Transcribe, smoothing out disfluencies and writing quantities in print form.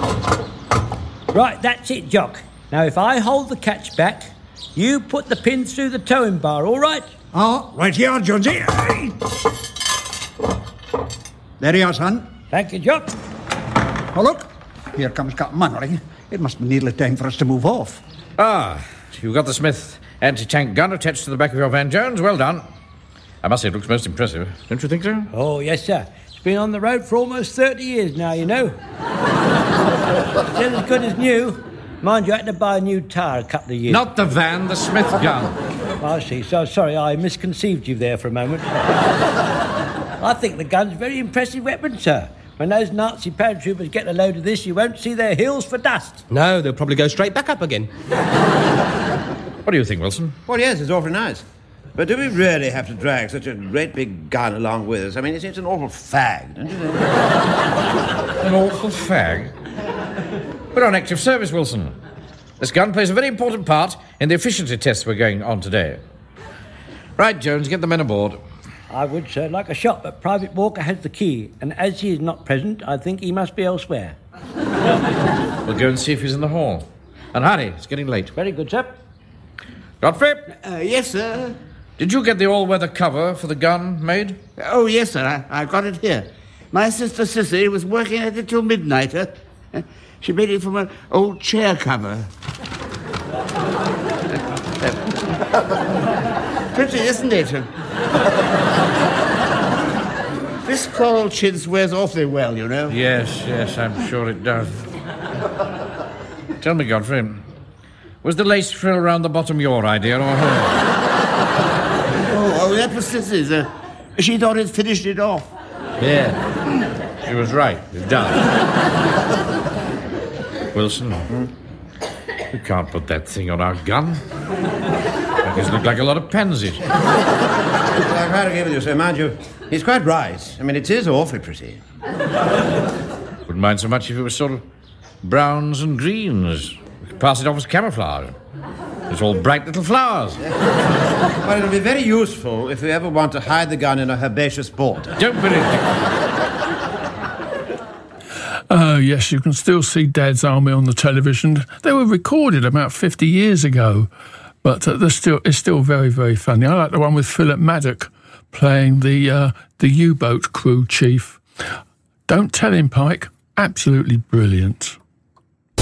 Right, that's it, Jock. Now, if I hold the catch back, you put the pins through the towing bar, all right? Oh, right here, Jonesy. There you are, son. Thank you, Jock. Oh, look. Here comes Captain Mannering. It must be nearly time for us to move off. Ah, you've got the Smith anti-tank gun attached to the back of your van, Jones. Well done. I must say it looks most impressive. Don't you think so? Oh, yes, sir. It's been on the road for almost 30 years now, you know. Still as good as new. Mind you, I had to buy a new tyre a couple of years. Not the van, the Smith gun. I see. So sorry, I misconceived you there for a moment. I think the gun's a very impressive weapon, sir. When those Nazi paratroopers get a load of this, you won't see their heels for dust. No, they'll probably go straight back up again. What do you think, Wilson? Well, yes, it's awfully nice. But do we really have to drag such a great big gun along with us? I mean, it's an awful fag, don't you think? An awful fag? We're on active service, Wilson. This gun plays a very important part in the efficiency tests we're going on today. Right, Jones, get the men aboard. I would, sir, like a shot, but Private Walker has the key, and as he is not present, I think he must be elsewhere. We'll go and see if he's in the hall. And hurry, it's getting late. Very good, sir. Godfrey? Yes, sir. Did you get the all-weather cover for the gun made? Oh, yes, sir. I got it here. My sister Sissy was working at it till midnight. She made it from an old chair cover. Pretty, isn't it? This coral chintz wears awfully well, you know. Yes, I'm sure it does. Tell me, Godfrey, was the lace frill around the bottom your idea or hers? Oh, that was Sissy's. She thought it finished it off. Yeah, she was right. It does. Wilson, you can't put that thing on our gun. Make us look like a lot of pansies. Well, I quite agree with you, sir. Mind you, he's quite right. I mean, it is awfully pretty. Wouldn't mind so much if it was sort of browns and greens. We could pass it off as camouflage. It's all bright little flowers. Well, it'll be very useful if we ever want to hide the gun in a herbaceous border. Don't be ridiculous. Yes, you can still see Dad's Army on the television. They were recorded about 50 years ago, but it's still very, very funny. I like the one with Philip Maddock playing the U-boat crew chief. Don't tell him, Pike. Absolutely brilliant.